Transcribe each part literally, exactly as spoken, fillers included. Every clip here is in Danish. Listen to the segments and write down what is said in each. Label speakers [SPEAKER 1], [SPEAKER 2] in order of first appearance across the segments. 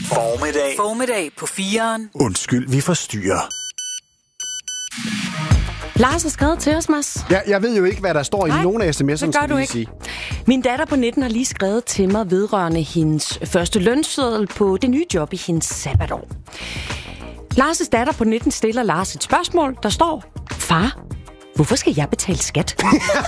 [SPEAKER 1] Formiddag. Formiddag på fireren.
[SPEAKER 2] Undskyld, vi forstyrrer.
[SPEAKER 3] Lars har skrevet til os, Mads.
[SPEAKER 2] Ja, jeg ved jo ikke, hvad der står
[SPEAKER 3] Nej,
[SPEAKER 2] i nogen af sms'erne,
[SPEAKER 3] det gør du ikke.
[SPEAKER 2] sige.
[SPEAKER 3] Min datter på nitten har lige skrevet til mig vedrørende hendes første lønseddel på det nye job i hendes sabbatår. Lars' datter på nitten stiller Lars et spørgsmål, der står: Far, hvorfor skal jeg betale skat?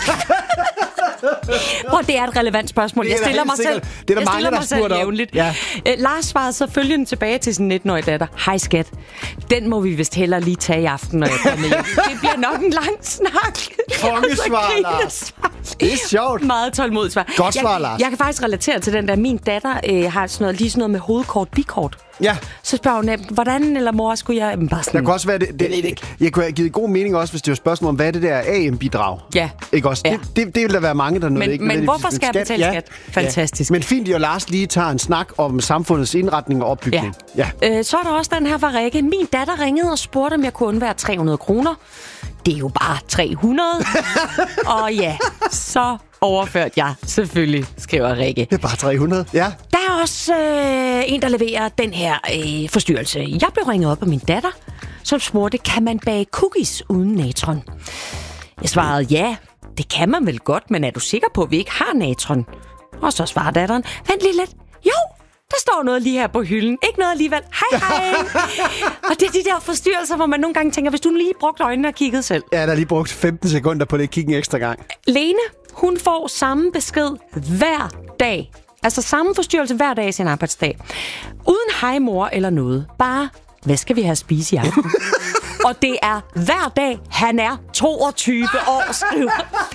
[SPEAKER 3] Prøv, det er et relevant spørgsmål. Jeg stiller mig selv,
[SPEAKER 2] det er der
[SPEAKER 3] jeg
[SPEAKER 2] mange,
[SPEAKER 3] stiller
[SPEAKER 2] der
[SPEAKER 3] mig selv jævnligt.
[SPEAKER 2] Ja.
[SPEAKER 3] Æ, Lars svarede så følgende tilbage til sin nitten-årige datter: Hej skat, den må vi vist hellere lige tage i aften, når jeg kommer hjem. Det bliver nok en lang snak.
[SPEAKER 2] Kongesvar, Lars. Det er sjovt.
[SPEAKER 3] Meget tålmodigt svar.
[SPEAKER 2] Godt svar,
[SPEAKER 3] jeg,
[SPEAKER 2] Lars.
[SPEAKER 3] Jeg kan faktisk relatere til den der. Min datter øh, har sådan noget, lige sådan noget med hovedkort, bikort.
[SPEAKER 2] Ja.
[SPEAKER 3] Så spørger hun, hvordan eller mor skulle jeg... Bare sådan,
[SPEAKER 2] Der kunne også være det, det,
[SPEAKER 3] jeg ved det ikke.
[SPEAKER 2] Jeg kunne have givet god mening også, hvis det var spørgsmål om, hvad er det der A M-bidrag?
[SPEAKER 3] Ja.
[SPEAKER 2] Ikke også?
[SPEAKER 3] Ja.
[SPEAKER 2] Det, det, det vil der være mange, der noget
[SPEAKER 3] Men,
[SPEAKER 2] ikke.
[SPEAKER 3] men hvorfor skal jeg betale
[SPEAKER 2] ja.
[SPEAKER 3] skat? Fantastisk.
[SPEAKER 2] Ja. Men fint, at Lars lige tager en snak om samfundets indretning og opbygning.
[SPEAKER 3] Ja. Ja. Øh, så er der også den her fra Rikke. Min datter ringede og spurgte, om jeg kunne undvære tre hundrede kroner. Det er jo bare tre hundrede. Og ja, så overførte jeg selvfølgelig, skriver Rikke.
[SPEAKER 2] Det er bare tre hundrede, ja.
[SPEAKER 3] Der er også øh, en, der leverer den her øh, forstyrrelse. Jeg blev ringet op af min datter, som spurgte, kan man bage cookies uden natron? Jeg svarede, ja, det kan man vel godt, men er du sikker på, at vi ikke har natron? Og så svarer datteren, vent lige lidt. Jo, der står noget lige her på hylden. Ikke noget alligevel. Hej, hej. Og det er de der forstyrrelser, hvor man nogle gange tænker, hvis du lige brugte øjnene og kiggede selv.
[SPEAKER 2] Ja, der er lige brugt femten sekunder på det at kigge en ekstra gang.
[SPEAKER 3] Lene, hun får samme besked hver dag. Altså samme forstyrrelse hver dag i sin arbejdsdag. Uden hej mor eller noget. Bare, hvad skal vi have at spise i aften? Og det er hver dag, han er toogtyve år, skriver.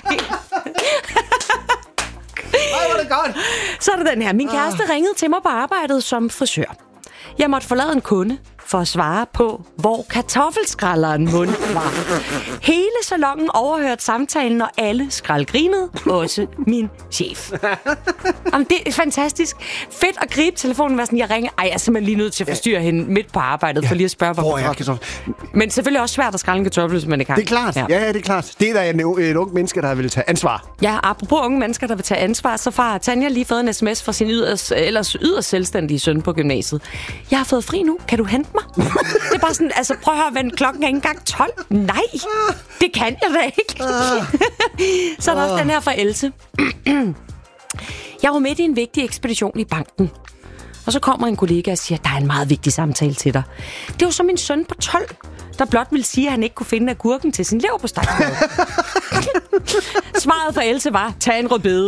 [SPEAKER 2] Ej, hvor er det godt.
[SPEAKER 3] Så er det den her. Min kæreste ah. ringede til mig på arbejdet som frisør. Jeg måtte forlade en kunde for at svare på, hvor kartoffelskrælleren mund var. Hele salongen overhørte samtalen, og alle skraldgrinede, også min chef. Jamen, det er fantastisk. Fedt at gribe telefonen og være sådan, jeg ringer. Ej, jeg er simpelthen lige nødt til at forstyrre ja. hende midt på arbejdet, ja. for lige at spørge, hvor,
[SPEAKER 2] hvor er kartoffel.
[SPEAKER 3] Men selvfølgelig også svært at skrælle en kartoffel, hvis man ikke har.
[SPEAKER 2] Det er klart. Ja, ja, det er klart. Det er der en, en ung menneske, der vil tage ansvar.
[SPEAKER 3] Ja, apropos unge mennesker, der vil tage ansvar, så har Tanja lige fået en sms fra sin yderst, ellers yderst selvstændige søn på gymnasiet. Jeg har fået fri nu. Kan du hente mig? Det er bare sådan, altså prøv at høre, vent, klokken er ikke engang tolv. Nej, det kan jeg da ikke. Så er der også den her fra Else. Jeg var midt i en vigtig ekspedition i banken. Og så kommer en kollega og siger, der er en meget vigtig samtale til dig. Det var så min søn på tolv, der blot ville sige, at han ikke kunne finde agurken til sin leverpostej. Svaret fra Else var, tag en rødbede.